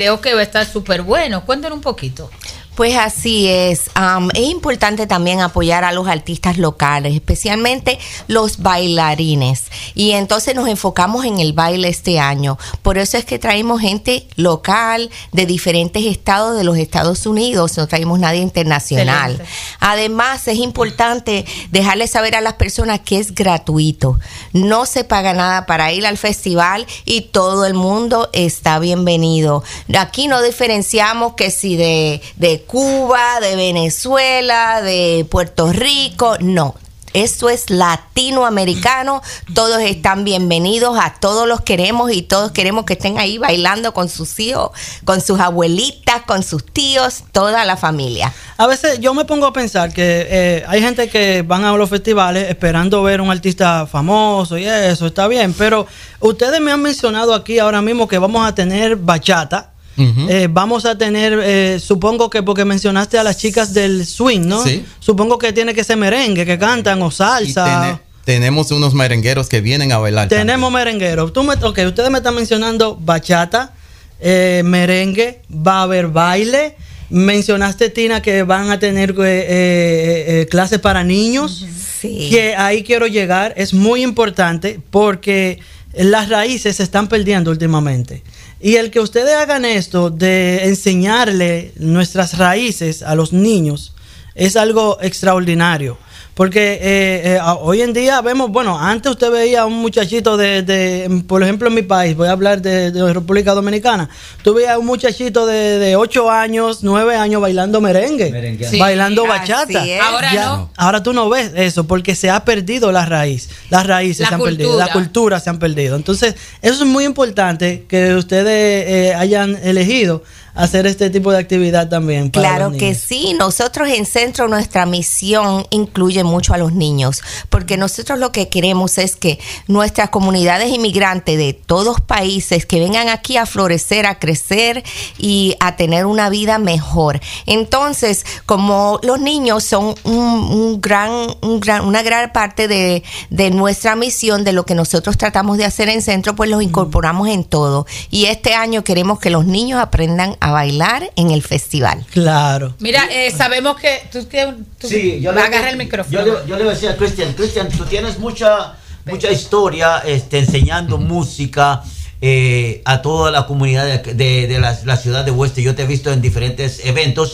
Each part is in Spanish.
Veo que va a estar súper bueno. Cuéntanos un poquito. Pues así es. Es importante también apoyar a los artistas locales, especialmente los bailarines. Y entonces nos enfocamos en el baile este año. Por eso es que traemos gente local de diferentes estados de los Estados Unidos. No traemos nadie internacional. Excelente. Además, es importante dejarles saber a las personas que es gratuito. No se paga nada para ir al festival y todo el mundo está bienvenido. Aquí no diferenciamos que si de Cuba, de Venezuela, de Puerto Rico, no. Esto es latinoamericano, todos están bienvenidos, a todos los queremos y todos queremos que estén ahí bailando con sus hijos, con sus abuelitas, con sus tíos, toda la familia. A veces yo me pongo a pensar que hay gente que van a los festivales esperando ver un artista famoso y eso, está bien, pero ustedes me han mencionado aquí ahora mismo que vamos a tener bachata. Vamos a tener, supongo que porque mencionaste a las chicas del swing, ¿no? Sí. Supongo que tiene que ser merengue, que cantan o salsa. Tenemos unos merengueros que vienen a bailar. Tenemos merengueros. Ustedes me están mencionando bachata, merengue, va a haber baile. Mencionaste, Tina, que van a tener clases para niños. Sí. Que ahí quiero llegar. Es muy importante porque las raíces se están perdiendo últimamente. Y el que ustedes hagan esto de enseñarle nuestras raíces a los niños es algo extraordinario. Porque hoy en día vemos, bueno, antes usted veía a un muchachito por ejemplo, en mi país, voy a hablar de República Dominicana, tú veías a un muchachito de 8 años, 9 años bailando merengue. Sí, bailando bachata. Ahora ya, no. Ahora tú no ves eso porque se ha perdido la raíz. Las raíces se han perdido, la cultura se han perdido. Entonces, eso es muy importante que ustedes hayan elegido hacer este tipo de actividad también para claro los niños. Que sí, nosotros en Centro nuestra misión incluye mucho a los niños, porque nosotros lo que queremos es que nuestras comunidades inmigrantes de todos países que vengan aquí a florecer, a crecer y a tener una vida mejor. Entonces, como los niños son una gran parte de nuestra misión, de lo que nosotros tratamos de hacer en Centro, pues los incorporamos en todo. Y este año queremos que los niños aprendan a bailar en el festival. Claro. Mira, sabemos que tú sí, yo vas a agarrar el micrófono. Yo le decía a Cristian, tú tienes mucha historia enseñando música a toda la comunidad de la ciudad de Worcester. Yo te he visto en diferentes eventos.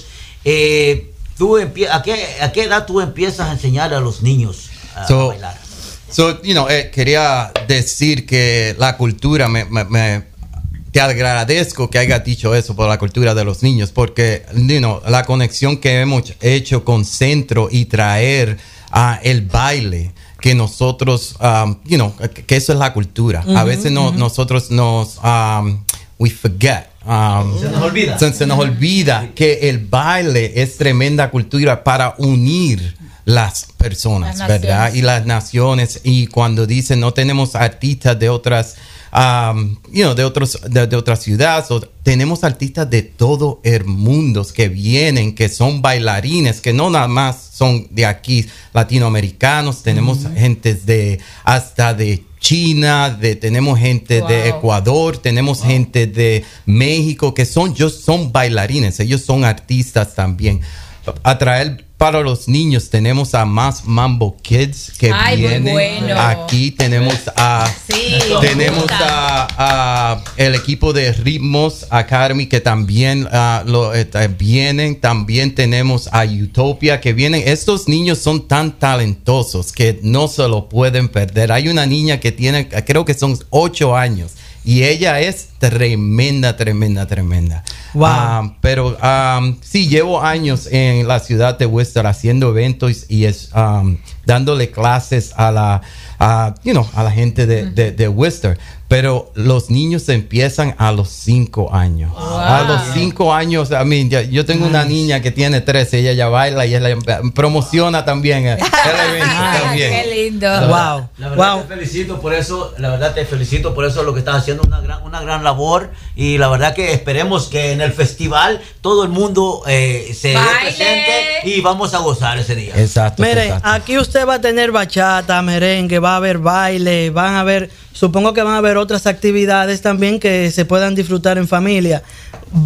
¿A qué edad tú empiezas a enseñar a los niños a bailar? Quería decir que la cultura te agradezco que hayas dicho eso por la cultura de los niños, porque la conexión que hemos hecho con Centro y traer el baile, que nosotros, que eso es la cultura. A veces nosotros we forget. Se nos olvida que el baile es tremenda cultura para unir las personas, ¿verdad? Y las naciones. Y cuando dicen no tenemos artistas de otras de otras ciudades, tenemos artistas de todo el mundo que vienen, que son bailarines, que no nada más son de aquí, latinoamericanos, tenemos gente hasta de China, tenemos gente de Ecuador, tenemos gente de México, que son bailarines, ellos son artistas también. Atraer para los niños tenemos a Más Mambo Kids que vienen aquí, tenemos a el equipo de Ritmos Academy que también vienen, también tenemos a Utopia que vienen. Estos niños son tan talentosos que no se lo pueden perder. Hay una niña que tiene, creo que son 8 años y ella es tremenda. Wow. Pero sí, llevo años en la ciudad de Worcester haciendo eventos y dándole clases a la gente de Worcester. Pero los niños empiezan a los 5 años. Wow. A los 5 años, yo tengo una niña que tiene 13, ella ya baila y ella promociona también el evento también. Qué lindo. La verdad te felicito por eso, lo que estás haciendo, una gran labor, y la verdad que esperemos que en el festival todo el mundo se presente y vamos a gozar ese día. Exacto. Mire, aquí usted va a tener bachata, merengue, va a haber baile, van a haber supongo que van a haber otras actividades también que se puedan disfrutar en familia.